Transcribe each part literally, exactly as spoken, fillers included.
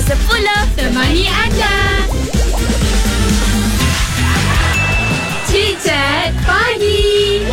ke sepuluh. Temani anda. Chit-chat pagi.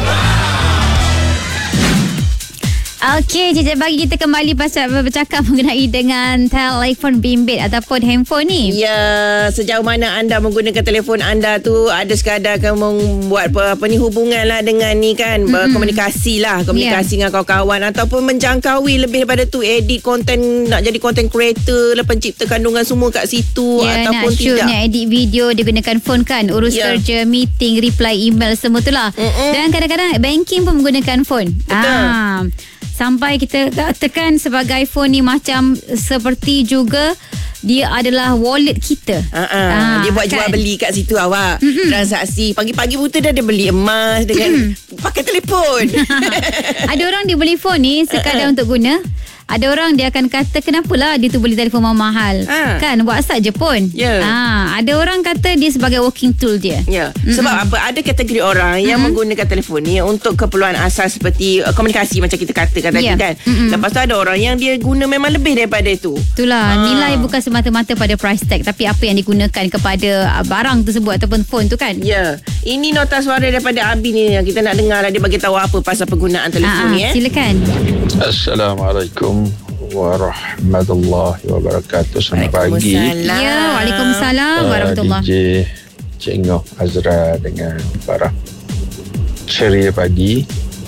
Okey, Cicit Pagi kita kembali pasal bercakap mengenai dengan telefon bimbit ataupun handphone ni. Ya, sejauh mana anda menggunakan telefon anda tu, ada sekadar kan membuat apa, apa ni hubungan lah dengan ni kan, mm-hmm. berkomunikasi lah, komunikasi yeah. dengan kawan-kawan ataupun menjangkaui lebih daripada tu, edit konten, nak jadi content creator lah, pencipta kandungan semua kat situ yeah, ataupun nak shoot, tidak. nak edit video, dia gunakan phone kan, urus yeah. kerja, meeting, reply email, semua tu lah. Mm-mm. Dan kadang-kadang banking pun menggunakan phone. Betul. Ah. Sampai kita katakan sebagai phone ni macam seperti juga dia adalah wallet kita. Uh-uh. Ah, dia buat kan? Jual beli kat situ awak. Mm-mm. Transaksi. Pagi-pagi buta dah dia beli emas dengan pakai telefon. Ada orang dia beli phone ni sekadar uh-uh. untuk guna. Ada orang dia akan kata kenapalah dia tu beli telefon mahal. Ha. Kan WhatsApp je pun. Yeah. Ha, ada orang kata dia sebagai working tool dia. Ya. Yeah. Sebab mm-hmm. apa? Ada kategori orang yang mm-hmm. menggunakan telefon ni untuk keperluan asas seperti uh, komunikasi macam kita katakan tadi yeah. kan. Mm-hmm. Lepas tu ada orang yang dia guna memang lebih daripada itu. Itulah, ha. nilai bukan semata-mata pada price tag, tapi apa yang digunakan kepada uh, barang tersebut ataupun phone tu kan. Ya. Yeah. Ini nota suara daripada Abi ni yang kita nak dengar lah, dia bagi tahu apa pasal penggunaan telefon Ha-ha. ni eh. Silakan. Assalamualaikum warahmatullahi wabarakatuh. Selamat pagi. Ya, Waalaikumsalam uh, warahmatullahi. D J Cik Ngoh Azra dengan Farah. Ceria pagi.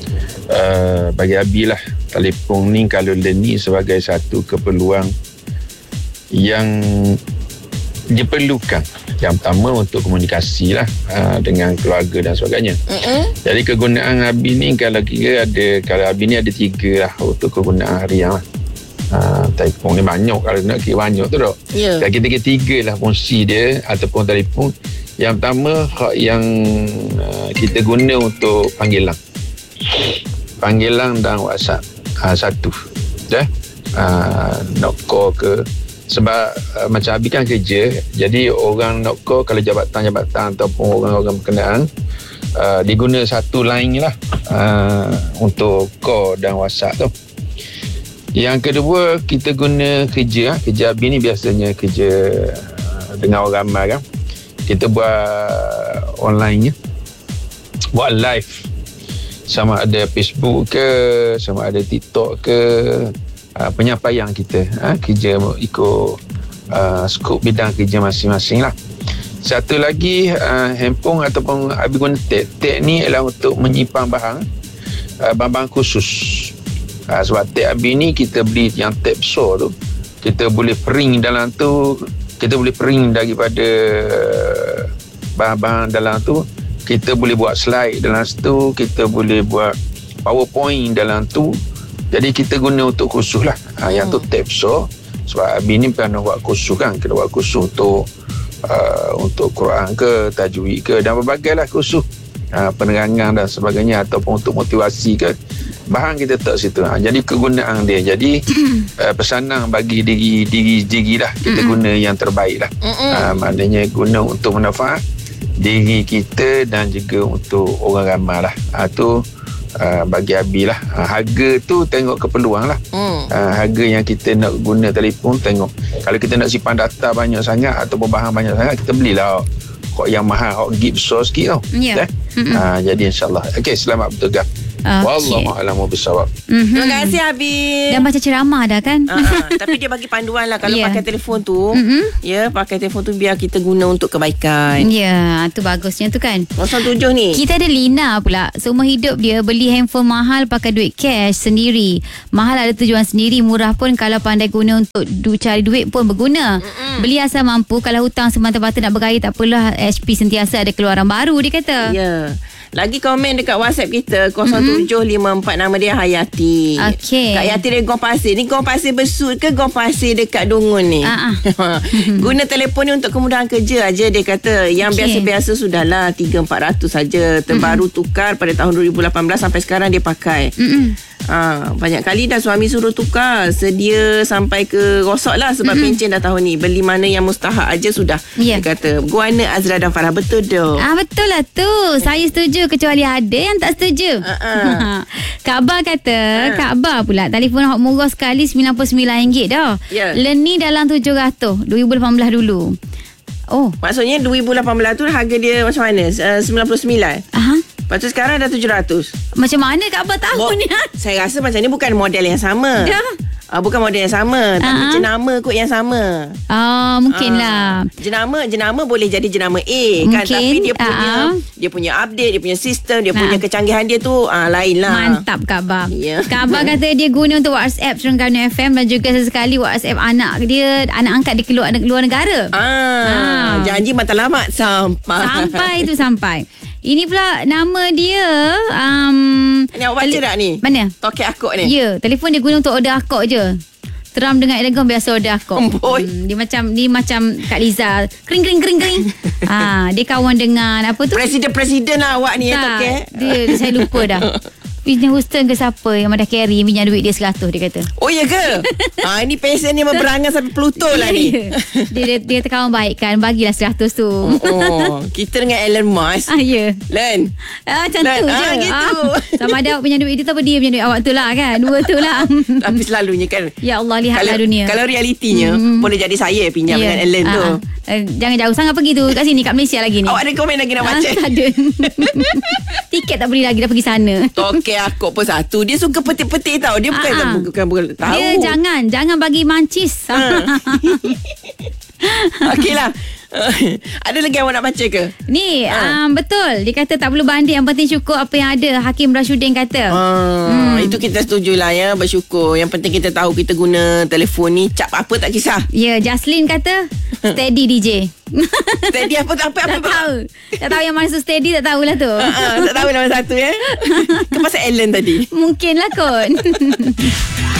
Uh, bagi Abi lah, telefon ni kalau dia ni sebagai satu keperluan yang diperlukan. Yang pertama untuk komunikasi lah uh, dengan keluarga dan sebagainya. Uh-uh. Jadi kegunaan Abi ni kalau kira ada, kalau Abi ni ada tiga lah untuk kegunaan harian lah. Uh, telefon ni banyak, kalau nak kira banyak tu tak. Yeah. Kita kira tiga lah fungsi dia ataupun telefon. Yang pertama yang uh, kita guna untuk panggilan. Panggilan dan WhatsApp. Uh, satu. Dah. Uh, nak call ke. Sebab uh, macam Abi kan kerja, jadi orang nak call kalau jabatan-jabatan ataupun orang-orang berkenaan, uh, diguna satu line lah uh, untuk call dan WhatsApp tu. Yang kedua, kita guna kerja. Kerja Abi ni biasanya kerja uh, dengan orang ramai kan. Kita buat online-nya, buat live. Sama ada Facebook ke, sama ada TikTok ke. Uh, penyampaian kita uh, kerja ikut uh, skop bidang kerja masing-masing lah. Satu lagi uh, handphone ataupun Abi guna tab. Tab ni adalah untuk menyimpan bahan uh, bahan-bahan khusus. uh, sebab tab Abi ni kita beli yang tab besar tu, kita boleh print dalam tu, kita boleh print daripada uh, bahan-bahan dalam tu, kita boleh buat slide dalam situ, kita boleh buat PowerPoint dalam tu. Jadi kita guna untuk kursus lah. Ha, yang tu tab besar. Sebab Abi ni pernah buat kursus kan. Kita buat kursus untuk uh, untuk Quran ke, tajwid ke, dan berbagai lah kursus. Uh, penerangan dan sebagainya, ataupun untuk motivasi ke. Bahan kita tak situ. Ha, jadi kegunaan dia. Jadi uh, pesanan bagi diri diri diri lah. Kita guna yang terbaik lah. Uh, maknanya guna untuk manfaat diri kita dan juga untuk orang ramai lah. Ha, tu Uh, bagi Abi lah. uh, Harga tu tengok keperluan lah. hmm. uh, Harga yang kita nak guna telefon tengok. Kalau kita nak simpan data banyak sangat ataupun bahan banyak sangat, kita belilah kok yang mahal, kok gig besar sikit tau. yeah. eh? uh, Jadi insyaAllah. Okay, selamat bertugas. Okay. Wallahu'alamu bisawab. Mm-hmm. Terima kasih Abi. Dan baca ceramah dah kan. uh-huh. Tapi dia bagi panduan lah. Kalau yeah. pakai telefon tu, mm-hmm. ya, pakai telefon tu biar kita guna untuk kebaikan. Ya, yeah, tu bagusnya tu kan. kosong tujuh ni. Kita ada Lina pula. Seumur hidup dia beli handphone mahal pakai duit cash sendiri. Mahal ada tujuan sendiri, murah pun kalau pandai guna untuk du- cari duit pun berguna. Mm-mm. Beli asal mampu, kalau hutang semata-mata nak bergaya tak apalah, H P sentiasa ada keluaran baru, dia kata. Ya. Yeah. Lagi komen dekat WhatsApp kita kosong tujuh lima empat, nama dia Hayati. Okey. Kak Hayati dari Gong Pasir. Ni Gong Pasir Besut ke Gong Pasir dekat Dungun ni? Uh-uh. Guna telefon ni untuk kemudahan kerja aja, dia kata. Yang okay. biasa-biasa sudahlah tiga empat ratus saja. Terbaru uh-huh. tukar pada tahun dua ribu lapan belas sampai sekarang dia pakai. Uh-uh. Ha, banyak kali dah suami suruh tukar. Sedia sampai ke rosok lah. Sebab mm-hmm. pencen dah tahun ni. Beli mana yang mustahak aja sudah. Yeah. Dia kata Guana Azra dan Farah. Betul dong. Ah, betul lah tu. Saya setuju. Kecuali ada yang tak setuju. uh-uh. Kak Bar kata uh. Kak Bar pula telefon hot murah sekali sembilan puluh sembilan ringgit dah. Yeah. Leni dalam tujuh ratus dua ribu lapan belas dulu. Oh, maksudnya dua ribu lapan belas tu harga dia macam mana? Uh, sembilan puluh sembilan. Aha. Lepas tu sekarang dah tujuh ratus. Macam mana Kak Abah tahu Bo- ni? Saya rasa macam ni bukan model yang sama. Ya. Uh, bukan model yang sama. Uh-huh. Tapi jenama kot yang sama. Ah, mungkin uh, lah. Jenama jenama boleh jadi jenama A kan. Mungkin. Tapi dia punya uh-huh. dia punya update, dia punya sistem, dia uh. punya kecanggihan dia tu uh, lain lah. Mantap Kak Abah. Yeah. Kak Abah kata dia guna untuk WhatsApp Terengganu F M dan juga sesekali WhatsApp anak dia, anak angkat dia keluar, keluar negara. Ah, ah. Janji matlamat sampai. Sampai tu sampai. Ini pula nama dia um, Ni awak baca tak ni? Mana? Tokek akuk ni. Ya, telefon dia guna untuk order akuk je. Teram dengan elegan biasa order akuk. Hmm, dia macam dia macam Kak Liza. Kering kering kering kering. Ah, dia kawan dengan apa tu? Presiden-presiden lah awak ni ya Tokek. Dia saya lupa dah. Whitney Houston ke siapa yang Mada Carey minyak duit dia seratus dia kata. Oh ya ke? Ha, ini pesen ni berperangan sampai Pluto lah ni. Dia dia, dia kawan baik kan, bagilah seratus tu. Oh, oh. Kita dengan Elon Musk. Ah ya. Len. Ah macam Len. tu Ah, je. gitu. Ah, sama ada awak punya duit dia atau dia punya duit awak tu lah kan. Dua tu lah. Tapi selalunya kan. Ya Allah, lihatlah kalau, dunia. Kalau realitinya hmm. boleh jadi saya pinjam yeah. dengan Ellen tu. Ah, ah. Jangan jauh sangat pergi tu. Kat sini kat Malaysia lagi ni. Awak ada komen lagi nak baca? Ah, tak ada. Tiket tak beli lagi, dah pergi sana. Tokek akuk pun satu. Dia suka petik-petik tau. Dia bukan Ah, ah. bukan, bukan tahu. Dia jangan jangan bagi mancis. Ha. Okeylah. Ada lagi awak nak baca ke? Ni ha. um, betul. Dia kata tak perlu banding, yang penting syukur apa yang ada. Hakim Rashudin kata. Ha, hmm. Itu kita setuju lah ya. Bersyukur. Yang penting kita tahu kita guna telefon ni cap apa tak kisah. Ya, Jaslyn kata steady D J. Steady apa tak apa apa. Tak tahu. Tak tahu yang mana tu steady, tak tahulah tu. Ha, ha, tak tahu nama satu ya. Ke pasal Ellen tadi. Mungkinlah kot.